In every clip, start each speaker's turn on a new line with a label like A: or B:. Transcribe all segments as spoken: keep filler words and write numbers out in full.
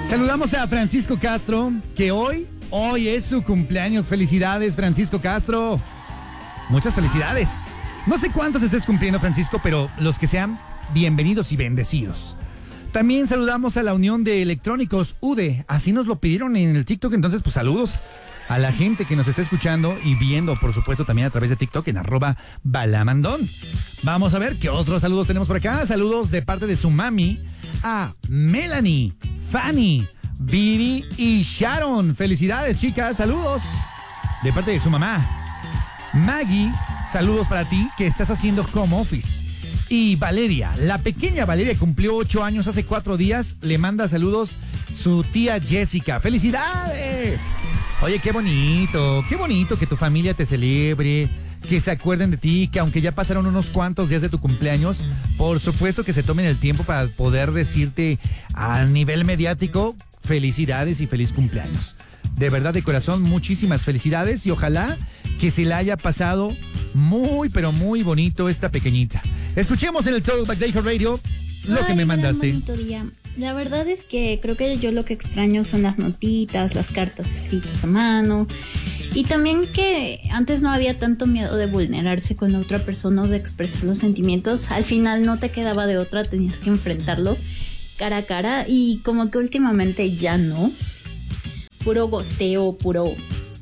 A: Saludamos a Francisco Castro, que hoy, hoy es su cumpleaños. Felicidades, Francisco Castro. Muchas felicidades. No sé cuántos estés cumpliendo, Francisco, pero los que sean, bienvenidos y bendecidos. También saludamos a la Unión de Electrónicos U D E. Así nos lo pidieron en el TikTok, entonces pues saludos a la gente que nos está escuchando y viendo, por supuesto, también a través de TikTok en arroba balamandón. Vamos a ver qué otros saludos tenemos por acá. Saludos de parte de su mami a Melanie, Fanny, Viri y Sharon. Felicidades, chicas, saludos. De parte de su mamá Maggie, saludos para ti que estás haciendo home office. Y Valeria, la pequeña Valeria cumplió ocho años hace cuatro días. Le manda saludos su tía Jessica. ¡Felicidades! Oye, qué bonito, qué bonito que tu familia te celebre, que se acuerden de ti, que aunque ya pasaron unos cuantos días de tu cumpleaños, por supuesto que se tomen el tiempo para poder decirte a nivel mediático, felicidades y feliz cumpleaños. De verdad, de corazón, muchísimas felicidades y ojalá que se la haya pasado muy, pero muy bonito esta pequeñita. Escuchemos en el Talkback de iHeartRadio lo
B: Ay,
A: que me mandaste.
B: Bonito día. La verdad es que creo que yo lo que extraño son las notitas, las cartas escritas a mano. Y también que antes no había tanto miedo de vulnerarse con la otra persona o de expresar los sentimientos. Al final no te quedaba de otra, tenías que enfrentarlo cara a cara. Y como que últimamente ya no. Puro gosteo, puro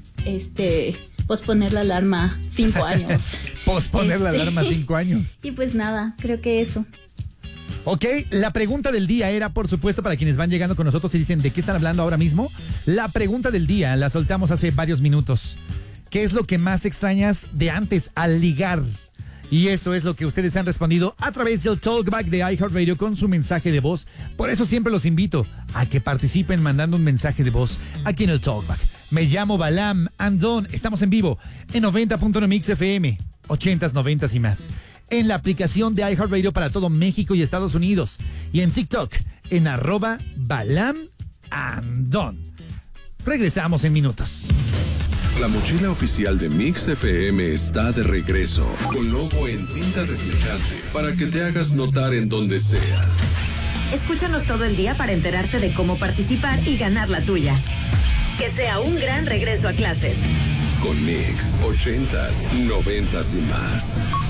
B: este posponer la alarma cinco años.
A: Posponer
B: este,
A: la alarma cinco años.
B: Y pues nada, creo que eso.
A: Ok, la pregunta del día era, por supuesto, para quienes van llegando con nosotros y dicen, ¿de qué están hablando ahora mismo? La pregunta del día la soltamos hace varios minutos. ¿Qué es lo que más extrañas de antes al ligar? Y eso es lo que ustedes han respondido a través del Talkback de iHeartRadio con su mensaje de voz. Por eso siempre los invito a que participen mandando un mensaje de voz aquí en el Talkback. Me llamo Balam Andón. Estamos en vivo en noventa punto nueve Mix F M, ochentas, noventas y más. En la aplicación de iHeartRadio para todo México y Estados Unidos. Y en TikTok, en arroba Balam Andón. Regresamos en minutos.
C: La mochila oficial de Mix F M está de regreso, con logo en tinta reflejante, para que te hagas notar en donde sea.
D: Escúchanos todo el día para enterarte de cómo participar y ganar la tuya. Que sea un gran regreso a clases.
C: Con Mix, ochentas, noventas y más.